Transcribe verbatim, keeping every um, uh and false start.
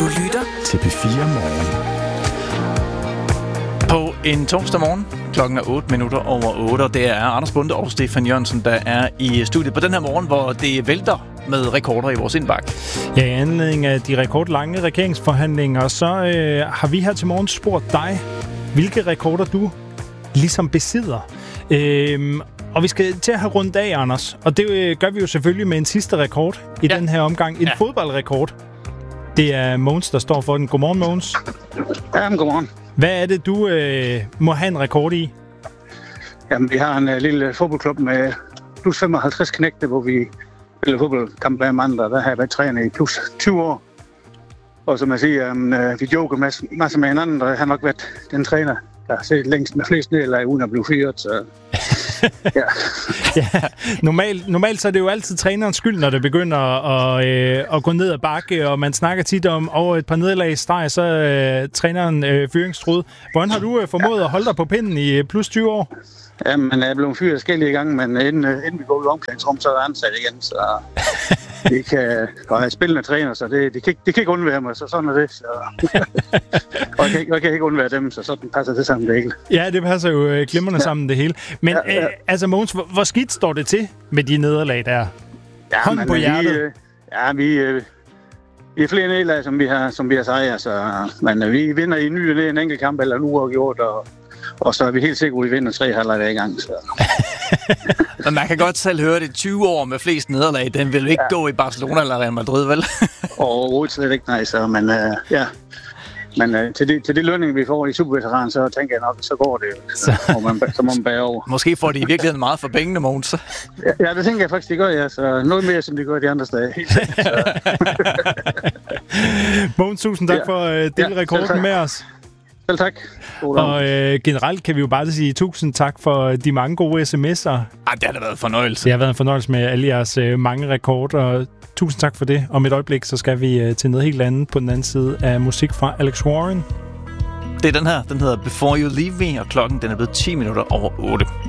Du lytter til P fire Morgen. På en torsdag morgen, klokken er otte minutter over otte, og det er Anders Bonde og Stefan Jørgensen, der er i studiet på den her morgen, hvor det vælter med rekorder i vores indbakke. Ja, i anledning af de rekordlange regeringsforhandlinger, så øh, har vi her til morgen spurgt dig, hvilke rekorder du ligesom besidder. Øhm, og vi skal til at have rundt af, Anders, og det øh, gør vi jo selvfølgelig med en sidste rekord i ja. den her omgang. En ja. fodboldrekord. Det er Mogens, der står for den. Godmorgen, Mogens. Ja, godmorgen. Hvad er det, du øh, må have en rekord i? Jamen, vi har en uh, lille fodboldklub med plus femoghalvtreds knægte, hvor vi spiller fodboldkamp hver mandag. Der har jeg været træner i plus tyve år. Og som jeg siger, um, uh, vi joker masser masse med hinanden, og jeg har nok været den træner, der har set længst med flest nedlag, uden at blive fyret. Så ja. ja, normalt, normalt så er det jo altid trænerens skyld, når det begynder at, øh, at gå ned ad bakke, og man snakker tit om over et par nederlag i streg, så øh, træneren øh, fyringstrued. Hvordan har du øh, formået ja. at holde dig på pinden i plus tyve år? Jamen, jeg er blevet fyret forskellige gange, men inden, inden vi går i omklædningsrum, så er jeg ansat igen, så det kan, og jeg er spillende træner, så det, det, kan, det kan ikke undvære mig, så sådan er det. Så. og jeg kan, jeg kan ikke undvære dem, så sådan passer det sammen det hele. Ja, det passer jo øh, glimrende ja. sammen det hele. Men ja, ja. Øh, altså Mogens, hvor, hvor skidt står det til med de nederlag der? Ja, hånden på hjertet. Vi, øh, ja, vi, øh, vi er flere nederlag, som vi har, som vi har sejret, så men øh, vi vinder i ny en enkelt kamp eller en uafgjort, og Og så er vi helt sikre, at vi vinder tre halvleg i gang. Så. Men man kan godt selv høre det. tyve år med flest nederlag, den vil ikke ja. gå i Barcelona eller Real Madrid, vel? Overhovedet slet ikke, nej. Så, men uh, ja, men uh, til, det, til det lønning, vi får i Superveteran, så tænker jeg nok, så går det jo. Så, så, må, man, så må man bære over. Måske får de i virkeligheden meget for pengene, Mogens. Ja, ja, det tænker jeg faktisk, de gør, ja. Så noget mere, som de gør de andre steder. Helt sikkert. Mogens, tusind tak ja. for uh, delrekorden ja, med os. Selv tak. Og øh, generelt kan vi jo bare sige tusind tak for de mange gode sms'er. Ah, det har da været en fornøjelse. Det har været en fornøjelse med alle jeres øh, mange rekorder. Tusind tak for det. Om et øjeblik, så skal vi øh, til noget helt andet på den anden side af musik fra Alex Warren. Det er den her. Den hedder Before You Leave Me, og klokken den er blevet ti minutter over otte.